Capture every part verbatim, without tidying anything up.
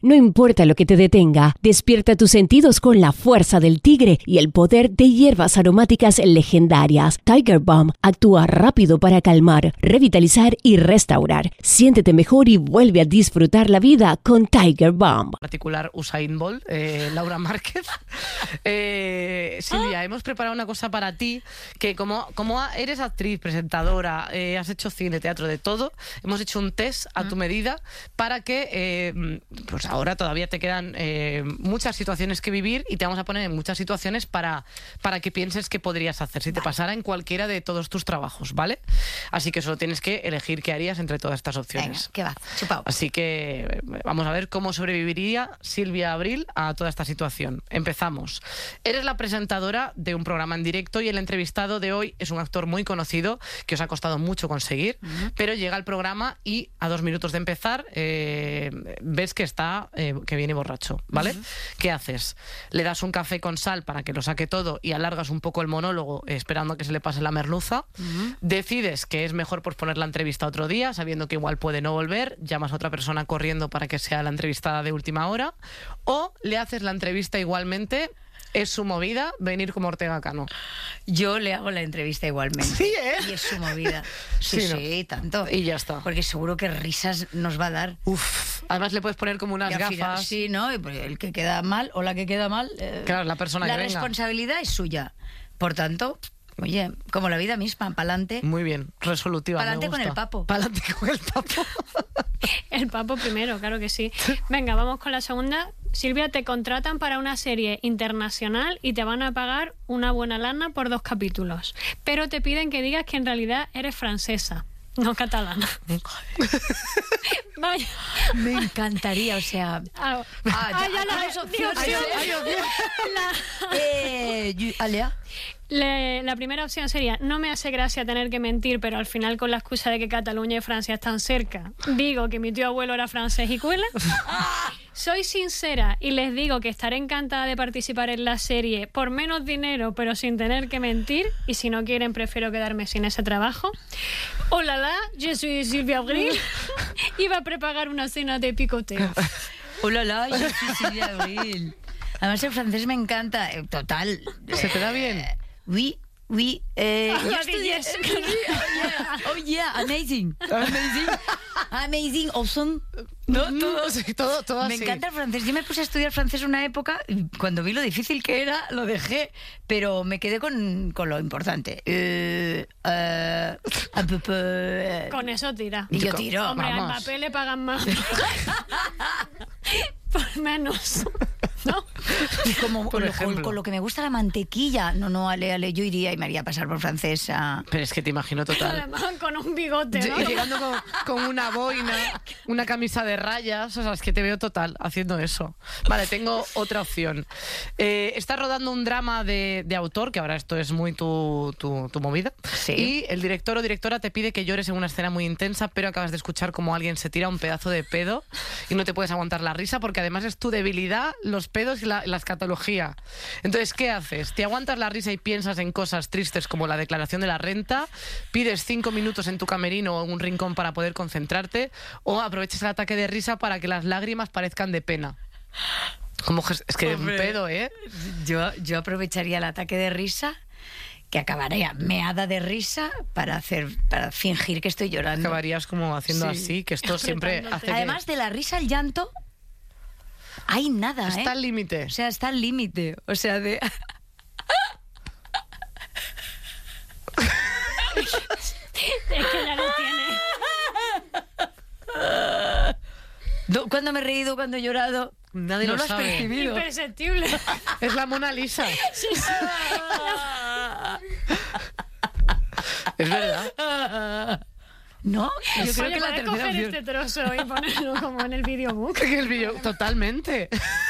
No importa lo que te detenga, despierta tus sentidos con la fuerza del tigre y el poder de hierbas aromáticas legendarias. Tiger Balm actúa rápido para calmar, revitalizar y restaurar. Siéntete mejor y vuelve a disfrutar la vida con Tiger Balm. En particular Usain Bolt, eh, Laura Márquez. Eh, Silvia, ah. hemos preparado una cosa para ti, que como, como eres actriz, presentadora, eh, has hecho cine, teatro, de todo, hemos hecho un test a tu medida para que, eh, pues ahora todavía te quedan eh, muchas situaciones que vivir y te vamos a poner en muchas situaciones para, para que pienses qué podrías hacer si te pasara en cualquiera de todos tus trabajos, ¿vale? Así que solo tienes que elegir qué harías entre todas estas opciones. Venga, ¿qué va? Chupao. Así que vamos a ver cómo sobreviviría Silvia Abril a toda esta situación. Empezamos. Eres la presentadora de un programa en directo y el entrevistado de hoy es un actor muy conocido que os ha costado mucho conseguir, uh-huh. pero llega al programa y a dos minutos de empezar eh, ves que está, eh, que viene borracho, ¿vale? Uh-huh. ¿Qué haces? Le das un café con sal para que lo saque todo y alargas un poco el monólogo eh, esperando a que se le pase la merluza. Uh-huh. Decides que es mejor posponer la entrevista otro día, sabiendo que igual puede no volver, llamas a otra persona corriendo para que sea la entrevistada de última hora, o le haces la entrevista igualmente. Es su movida venir como Ortega Cano. Yo le hago la entrevista igualmente. Sí, ¿eh? Y es su movida. Sí, sí, sí ¿no? tanto. Y ya está. Porque seguro que risas nos va a dar. Uf. Además le puedes poner como unas gafas. Final, sí, ¿no? El que queda mal o la que queda mal. Eh, claro, la persona la que venga. La responsabilidad es suya. Por tanto, oye, como la vida misma, pa'lante. Muy bien, resolutiva. Pa'lante con el papo. Pa'lante con el papo. El papo primero, claro que sí. Venga, vamos con la segunda. Silvia, te contratan para una serie internacional y te van a pagar una buena lana por dos capítulos. Pero te piden que digas que en realidad eres francesa, no catalana. Vaya. Me encantaría, o sea... Ah, ah, ya, ah, ya la dos opciones. opción. Ay, ay, la... eh, Alea. Le, la primera opción sería: no me hace gracia tener que mentir, pero al final con la excusa de que Cataluña y Francia están cerca, digo que mi tío abuelo era francés y cuela. Soy sincera y les digo que estaré encantada de participar en la serie por menos dinero, pero sin tener que mentir, y si no quieren prefiero quedarme sin ese trabajo. Hola, la, yo soy Silvia Abril. Iba a preparar una cena de picoteo. Hola, la, yo soy Silvia Abril. Además el francés me encanta, total. ¿Se te da bien? Oui, oui. Eh, oh, yo estudié... yes. oh, yeah. Oh, yeah, amazing. Amazing. Amazing, awesome. No, todo, sí, todo, todo me así. encanta el francés. Yo me puse a estudiar francés una época y cuando vi lo difícil que era, lo dejé, pero me quedé con, con lo importante. Eh, eh, un peu, peu, con eso tira. Y yo tiro. Hombre, vamos. al papel le pagan más. Por menos. ¿No? Y como por lo, ejemplo. Con, con lo que me gusta la mantequilla. No, no, ale, ale, yo iría y me haría pasar por francesa. Pero es que te imagino total. Además, con un bigote, ¿no? Llegando con, con una boina, una camisa de rayas, o sea, es que te veo total haciendo eso. Vale, tengo otra opción. Eh, estás rodando un drama de, de autor, que ahora esto es muy tu, tu, tu movida. Sí. Y el director o directora te pide que llores en una escena muy intensa, pero acabas de escuchar como alguien se tira un pedazo de pedo y no te puedes aguantar la risa porque además es tu debilidad, los pedos y la, la escatología. Entonces, ¿qué haces? ¿Te aguantas la risa y piensas en cosas tristes como la declaración de la renta? ¿Pides cinco minutos en tu camerino o en un rincón para poder concentrarte? ¿O aprovechas el ataque de risa para que las lágrimas parezcan de pena? Como es que Hombre, un pedo, ¿eh? Yo, yo aprovecharía el ataque de risa, que acabaría meada de risa para hacer para fingir que estoy llorando. Acabarías como haciendo Sí. así, que esto siempre hace que... Además de la risa al llanto, hay nada, Está ¿eh? al límite. O sea, está al límite. O sea, de... Es que ya lo tiene. No, ¿cuándo me he reído? ¿Cuándo he llorado? Nadie no lo lo has sabe. percibido. Imperceptible. Es la Mona Lisa. Sí, sí. Es verdad. ¿No? Yo Oye, creo que la ¿puedes tercera coger opción... este trozo y ponerlo como en el videobook? En el vídeo, totalmente.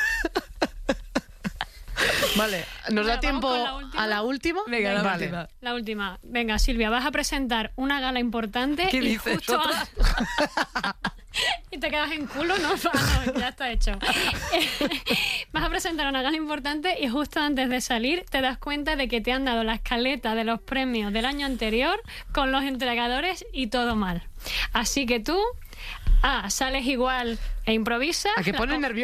Vale, ¿nos Bueno, da tiempo ¿vamos con la última? a la última? Venga, la vale. última. La última. Venga, Silvia, vas a presentar una gala importante ¿Qué y dices, justo otra? a- y te quedas en culo, ¿no? Ah, no, ya está hecho. Vas a presentar una gala importante y justo antes de salir te das cuenta de que te han dado la escaleta de los premios del año anterior con los entregadores y todo mal. Así que tú, ah, sales igual e improvisas. ¿A qué pones nervioso?